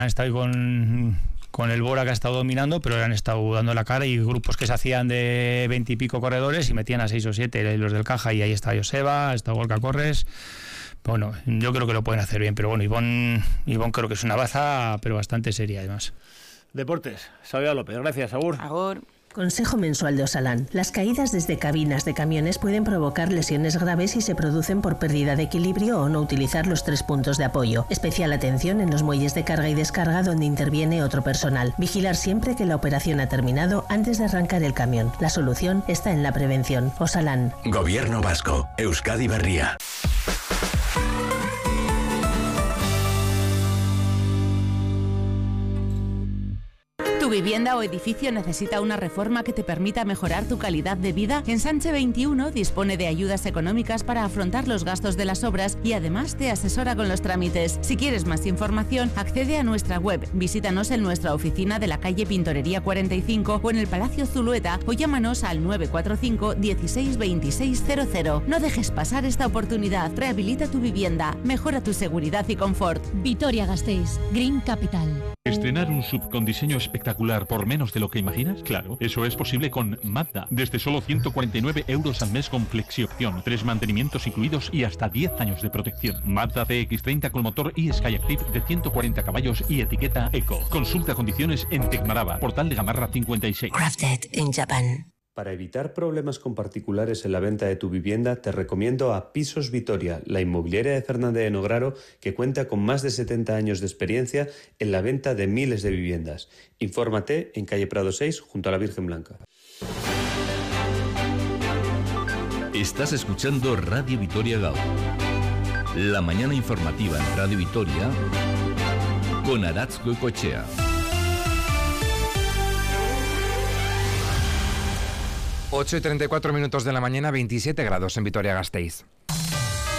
Han estado ahí con el Bora, que ha estado dominando, pero le han estado dando la cara, y grupos que se hacían de 20 y pico corredores y metían a 6 o 7 los del Caja, y ahí está Joseba, está Gorka Corres. Bueno, yo creo que lo pueden hacer bien, pero bueno, Ivonne creo que es una baza, pero bastante seria además. Deportes, Xavier López, gracias, agur. Agur. Consejo mensual de Osalan. Las caídas desde cabinas de camiones pueden provocar lesiones graves si se producen por pérdida de equilibrio o no utilizar los 3 puntos de apoyo. Especial atención en los muelles de carga y descarga donde interviene otro personal. Vigilar siempre que la operación ha terminado antes de arrancar el camión. La solución está en la prevención. Osalan. Gobierno vasco. Euskadi Berria. ¿Tu vivienda o edificio necesita una reforma que te permita mejorar tu calidad de vida? Ensanche 21 dispone de ayudas económicas para afrontar los gastos de las obras y además te asesora con los trámites. Si quieres más información, accede a nuestra web, visítanos en nuestra oficina de la calle Pintorería 45 o en el Palacio Zulueta, o llámanos al 945 16 26 00. No dejes pasar esta oportunidad. Rehabilita tu vivienda, mejora tu seguridad y confort. Vitoria-Gasteiz, Green Capital. ¿Estrenar un SUV con diseño espectacular por menos de lo que imaginas? Claro, eso es posible con Mazda. Desde solo 149 euros al mes con flexiopción, 3 mantenimientos incluidos y hasta 10 años de protección. Mazda CX-30 con motor e-Skyactiv de 140 caballos y etiqueta Eco. Consulta condiciones en Tecmaraba, Portal de Gamarra 56. Crafted in Japan. Para evitar problemas con particulares en la venta de tu vivienda, te recomiendo a Pisos Vitoria, la inmobiliaria de Fernández de Nograro, que cuenta con más de 70 años de experiencia en la venta de miles de viviendas. Infórmate en calle Prado 6, junto a la Virgen Blanca. Estás escuchando Radio Vitoria Gaur. La mañana informativa en Radio Vitoria con Aratz Goicoechea. 8:34 de la mañana, 27 grados en Vitoria-Gasteiz.